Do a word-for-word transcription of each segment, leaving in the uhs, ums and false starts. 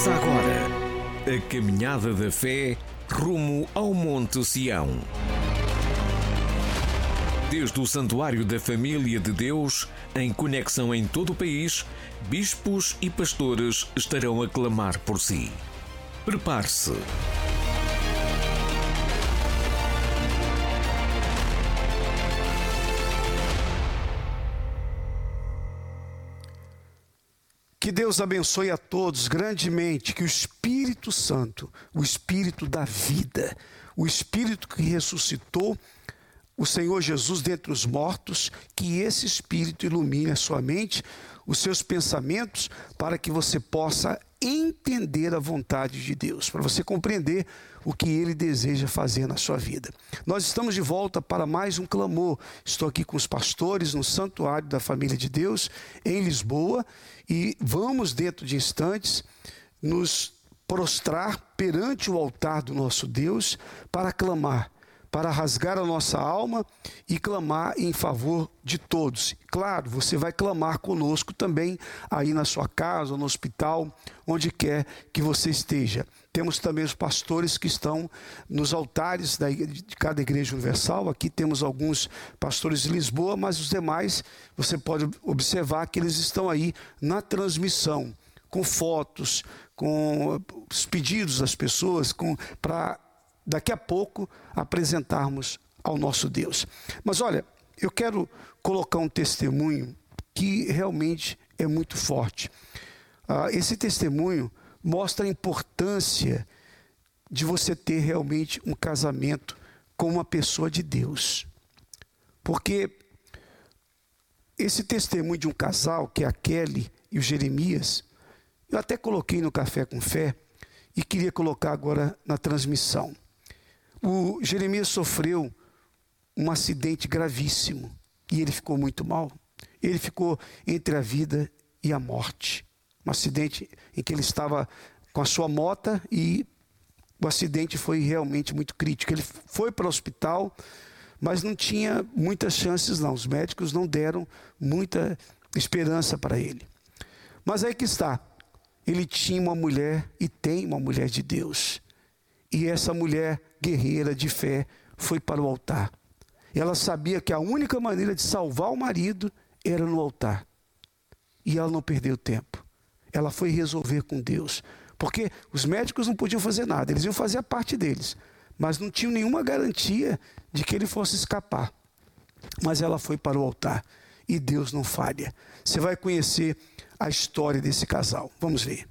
Começa agora a caminhada da fé rumo ao Monte Sião. Desde o Santuário da Família de Deus, em conexão em todo o país, bispos e pastores estarão a clamar por si. Prepare-se. Que Deus abençoe a todos grandemente, que o Espírito Santo, o Espírito da vida, o Espírito que ressuscitou o Senhor Jesus dentre os mortos, que esse Espírito ilumine a sua mente, os seus pensamentos, para que você possa entender a vontade de Deus, para você compreender o que Ele deseja fazer na sua vida. Nós estamos de volta para mais um clamor. Estou aqui com os pastores no Santuário da Família de Deus, em Lisboa, e vamos, dentro de instantes, nos prostrar perante o altar do nosso Deus para clamar, para rasgar a nossa alma e clamar em favor de todos. Claro, você vai clamar conosco também aí na sua casa, no hospital, onde quer que você esteja. Temos também os pastores que estão nos altares da, de cada igreja universal. Aqui temos alguns pastores de Lisboa, mas os demais, você pode observar que eles estão aí na transmissão, com fotos, com os pedidos das pessoas, para daqui a pouco apresentarmos ao nosso Deus. Mas olha, eu quero colocar um testemunho que realmente é muito forte. Ah, esse testemunho mostra a importância de você ter realmente um casamento com uma pessoa de Deus. Porque esse testemunho de um casal, que é a Kelly e o Jeremias, eu até coloquei no Café com Fé e queria colocar agora na transmissão. O Jeremias sofreu um acidente gravíssimo e ele ficou muito mal. Ele ficou entre a vida e a morte. Um acidente em que ele estava com a sua moto e o acidente foi realmente muito crítico. Ele foi para o hospital, mas não tinha muitas chances não. Os médicos não deram muita esperança para ele. Mas aí que está. Ele tinha uma mulher e tem uma mulher de Deus. E essa mulher guerreira de fé foi para o altar. Ela sabia que a única maneira de salvar o marido era no altar. E ela não perdeu tempo. Ela foi resolver com Deus. Porque os médicos não podiam fazer nada. Eles iam fazer a parte deles. Mas não tinham nenhuma garantia de que ele fosse escapar. Mas ela foi para o altar. E Deus não falha. Você vai conhecer a história desse casal. Vamos ver.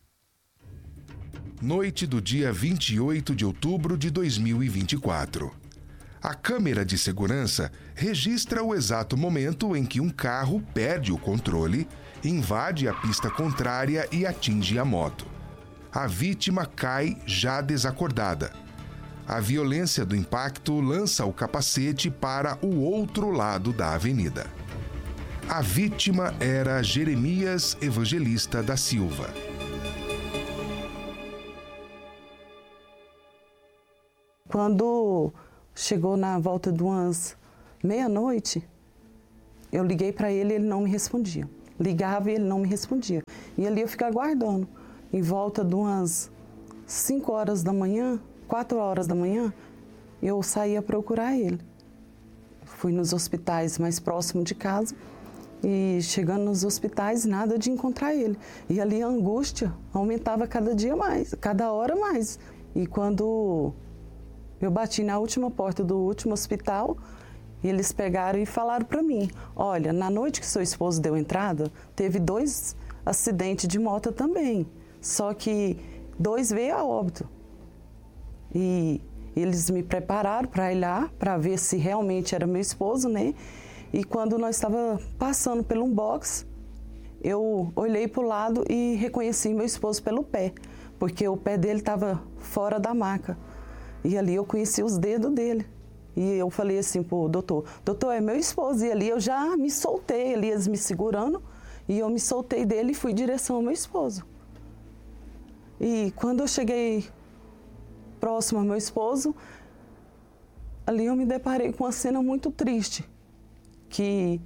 Noite do dia vinte e oito de outubro de dois mil e vinte e quatro. A câmera de segurança registra o exato momento em que um carro perde o controle, invade a pista contrária e atinge a moto. A vítima cai já desacordada. A violência do impacto lança o capacete para o outro lado da avenida. A vítima era Jeremias Evangelista da Silva. Quando chegou na volta de umas meia-noite, eu liguei para ele e ele não me respondia. Ligava e ele não me respondia. E ali eu ficava aguardando. Em volta de umas cinco horas da manhã, quatro horas da manhã, eu saí a procurar ele. Fui nos hospitais mais próximos de casa e chegando nos hospitais, nada de encontrar ele. E ali a angústia aumentava cada dia mais, cada hora mais. E quando eu bati na última porta do último hospital e eles pegaram e falaram para mim, olha, na noite que seu esposo deu entrada, teve dois acidentes de moto também, só que dois veio a óbito. E eles me prepararam para ir lá, para ver se realmente era meu esposo, né? E quando nós estávamos passando por um box, eu olhei para o lado e reconheci meu esposo pelo pé, porque o pé dele estava fora da maca. E ali eu conheci os dedos dele. E eu falei assim pro doutor, doutor, é meu esposo. E ali eu já me soltei, ali eles me segurando, e eu me soltei dele e fui em direção ao meu esposo. E quando eu cheguei próximo ao meu esposo, ali eu me deparei com uma cena muito triste, que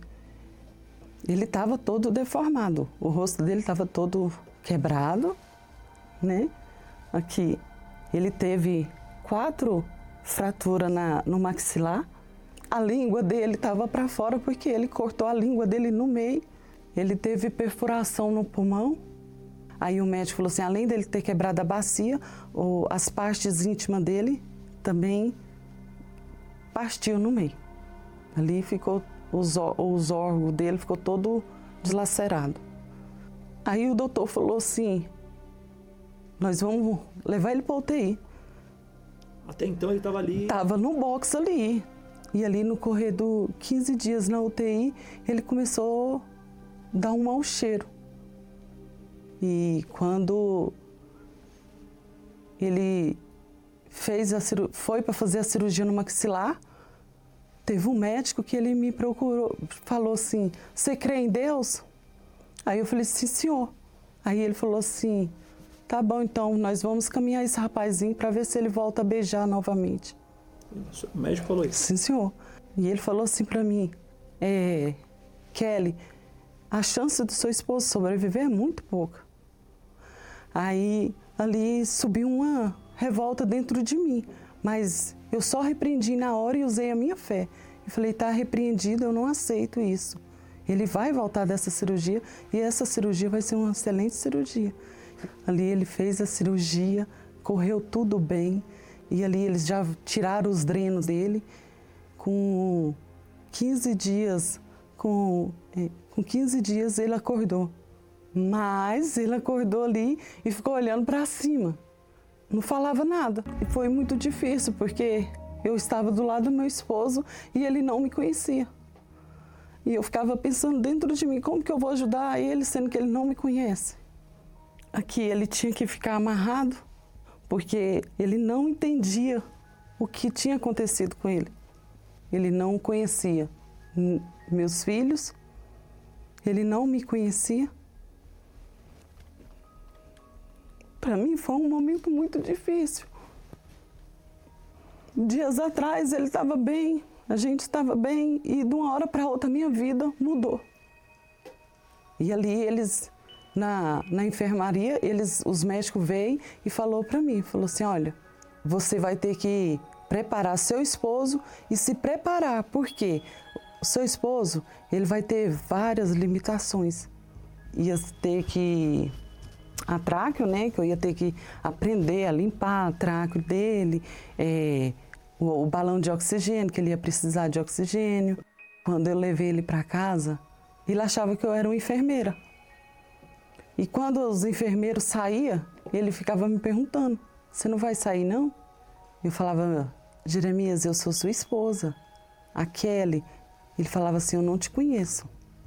ele estava todo deformado, o rosto dele estava todo quebrado, né? Aqui, ele teve quatro fraturas na, no maxilar. A língua dele estava para fora porque ele cortou a língua dele no meio. Ele teve perfuração no pulmão. Aí o médico falou assim, além dele ter quebrado a bacia, ou as partes íntimas dele também partiu no meio. Ali ficou, os, os órgãos dele ficou todo deslacerado. Aí o doutor falou assim, nós vamos levar ele para U T I. Até então ele estava ali... Estava no box ali. E ali no correr do quinze dias na U T I, ele começou a dar um mau cheiro. E quando ele fez a cirurgia, foi para fazer a cirurgia no maxilar, teve um médico que ele me procurou, falou assim, você crê em Deus? Aí eu falei, sim, senhor. Aí ele falou assim, tá bom, então nós vamos caminhar esse rapazinho para ver se ele volta a beijar novamente. O médico falou isso? Sim, senhor. E ele falou assim para mim, é, Kelly, a chance do seu esposo sobreviver é muito pouca. Aí ali subiu uma revolta dentro de mim, mas eu só repreendi na hora e usei a minha fé. Eu falei, tá repreendido, eu não aceito isso. Ele vai voltar dessa cirurgia e essa cirurgia vai ser uma excelente cirurgia. Ali ele fez a cirurgia, correu tudo bem e ali eles já tiraram os drenos dele. Com quinze dias, com, com quinze dias ele acordou. Mas ele acordou ali e ficou olhando para cima. Não falava nada. E foi muito difícil porque eu estava do lado do meu esposo e ele não me conhecia. E eu ficava pensando dentro de mim, como que eu vou ajudar ele, sendo que ele não me conhece? Aqui ele tinha que ficar amarrado, porque ele não entendia o que tinha acontecido com ele. Ele não conhecia meus filhos, ele não me conhecia. Para mim foi um momento muito difícil. Dias atrás ele estava bem, a gente estava bem e de uma hora para outra minha vida mudou. E ali eles, na, na enfermaria, eles, os médicos veio e falou para mim, falou assim, olha, você vai ter que preparar seu esposo e se preparar, porque o seu esposo ele vai ter várias limitações. Ia ter que... a tráqueo, né, que eu ia ter que aprender a limpar a tráqueo dele, é, o, o balão de oxigênio, que ele ia precisar de oxigênio. Quando eu levei ele para casa, ele achava que eu era uma enfermeira. E quando os enfermeiros saíam, ele ficava me perguntando, você não vai sair não? Eu falava, Jeremias, eu sou sua esposa, a Kelly. Ele falava assim, eu não te conheço.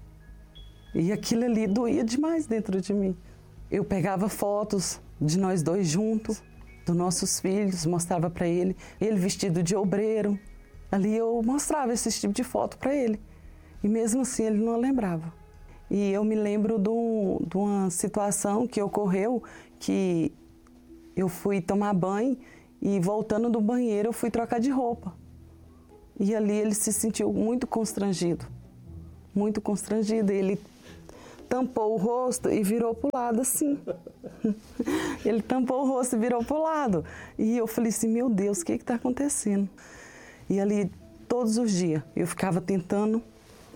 E aquilo ali doía demais dentro de mim. Eu pegava fotos de nós dois juntos, dos nossos filhos, mostrava para ele, ele vestido de obreiro. Ali eu mostrava esse tipo de foto para ele. E mesmo assim ele não lembrava. E eu me lembro de, um, de uma situação que ocorreu, que eu fui tomar banho e voltando do banheiro eu fui trocar de roupa. E ali ele se sentiu muito constrangido, muito constrangido. Ele tampou o rosto e virou para o lado assim. Ele tampou o rosto e virou para o lado. E eu falei assim, meu Deus, o que está acontecendo? E ali, todos os dias, eu ficava tentando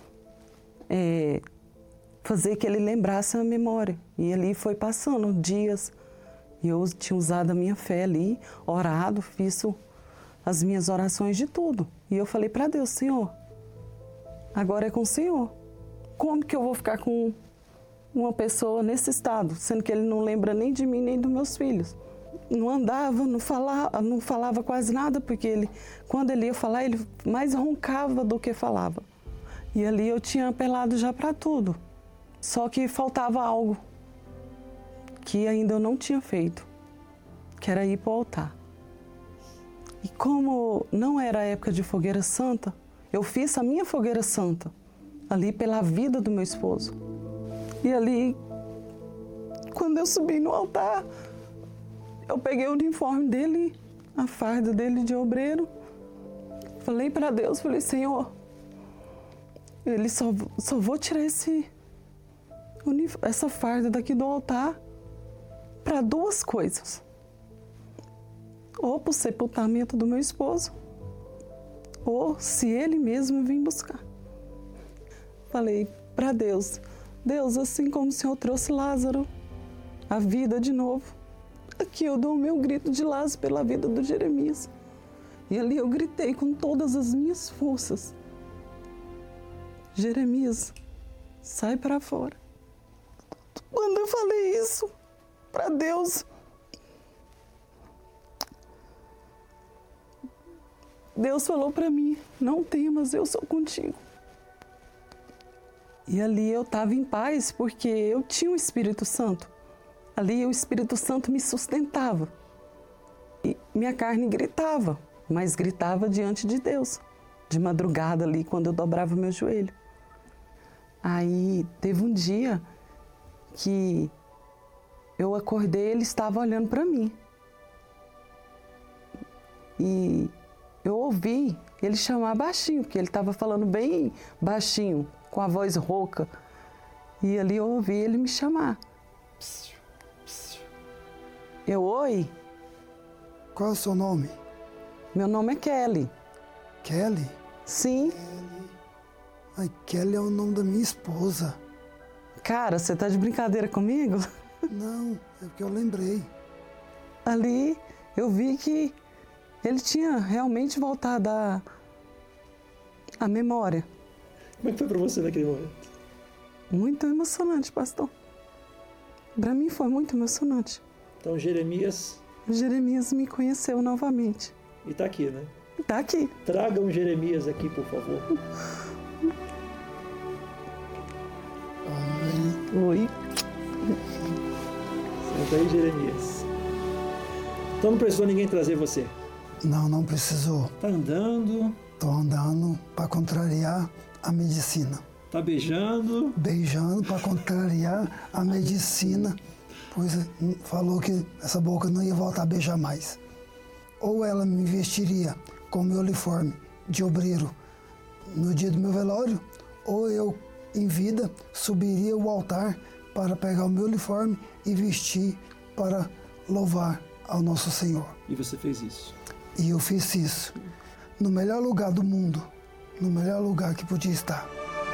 é, fazer que ele lembrasse a memória. E ali foi passando dias. E eu tinha usado a minha fé ali, orado, fiz as minhas orações de tudo. E eu falei para Deus, Senhor, agora é com o Senhor. Como que eu vou ficar com uma pessoa nesse estado, sendo que ele não lembra nem de mim, nem dos meus filhos? Não andava, não falava, não falava quase nada, porque ele, quando ele ia falar, ele mais roncava do que falava. E ali eu tinha apelado já para tudo. Só que faltava algo que ainda eu não tinha feito, que era ir para o altar. E como não era a época de fogueira santa, eu fiz a minha fogueira santa, ali pela vida do meu esposo. E ali, quando eu subi no altar, eu peguei o uniforme dele, a farda dele de obreiro, falei para Deus, falei, Senhor, ele só, só vou tirar esse, essa farda daqui do altar, para duas coisas. Ou para o sepultamento do meu esposo, ou se ele mesmo vir buscar. Falei para Deus, Deus, assim como o Senhor trouxe Lázaro à vida de novo, aqui eu dou o meu grito de Lázaro pela vida do Jeremias. E ali eu gritei com todas as minhas forças, Jeremias, sai para fora. Quando eu falei isso para Deus, Deus falou para mim, não temas, eu sou contigo. E ali eu estava em paz, porque eu tinha o Espírito Santo. Ali o Espírito Santo me sustentava. E minha carne gritava, mas gritava diante de Deus. De madrugada ali, quando eu dobrava meu joelho. Aí teve um dia que eu acordei, ele estava olhando para mim. E eu ouvi ele chamar baixinho, porque ele estava falando bem baixinho, com a voz rouca. E ali eu ouvi ele me chamar. Eu, oi? Qual é o seu nome? Meu nome é Kelly. Kelly? Sim. Kelly. Ai, Kelly é o nome da minha esposa. Cara, você tá de brincadeira comigo? Não, é porque eu lembrei. Ali eu vi que ele tinha realmente voltado à, à memória. Como é que foi para você naquele momento? Muito emocionante, pastor. Para mim foi muito emocionante. Então Jeremias... Jeremias me conheceu novamente. E tá aqui, né? Tá aqui. Traga um Jeremias aqui, por favor. Oi. Senta aí, Jeremias. Então não precisou ninguém trazer você? Não, não precisou. Tá andando. Tô andando para contrariar a medicina. Tá beijando. Beijando para contrariar a medicina, pois falou que essa boca não ia voltar a beijar mais. Ou ela me vestiria com meu uniforme de obreiro no dia do meu velório, ou eu, em vida, subiria o altar para pegar o meu uniforme e vestir para louvar ao nosso Senhor. E você fez isso? E eu fiz isso no melhor lugar do mundo, no melhor lugar que podia estar.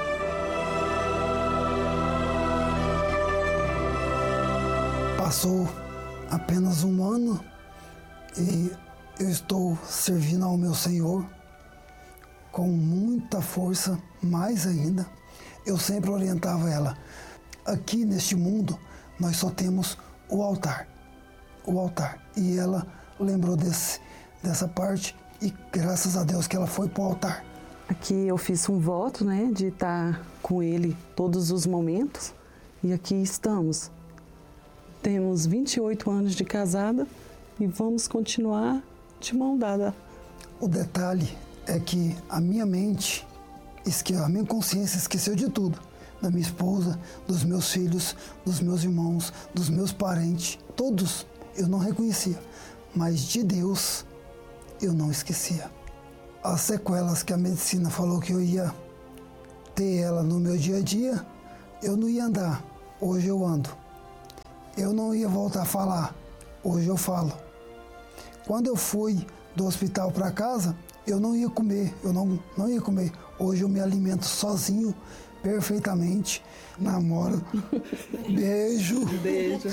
Passou apenas um ano e eu estou servindo ao meu Senhor com muita força, mais ainda. Eu sempre orientava ela, aqui neste mundo nós só temos o altar, o altar. E ela lembrou desse, dessa parte e graças a Deus que ela foi para o altar. Aqui eu fiz um voto, né, de estar com ele todos os momentos e aqui estamos. Temos vinte e oito anos de casada e vamos continuar de mão dada. O detalhe é que a minha mente, a minha consciência esqueceu de tudo. Da minha esposa, dos meus filhos, dos meus irmãos, dos meus parentes. Todos eu não reconhecia, mas de Deus eu não esquecia. As sequelas que a medicina falou que eu ia ter ela no meu dia a dia, eu não ia andar. Hoje eu ando. Eu não ia voltar a falar. Hoje eu falo. Quando eu fui do hospital para casa, eu não ia comer. Eu não, não ia comer. Hoje eu me alimento sozinho, perfeitamente. Namoro. Beijo. Beijo.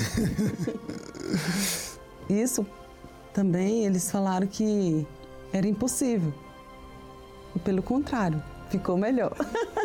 Isso também eles falaram que era impossível. E pelo contrário, ficou melhor.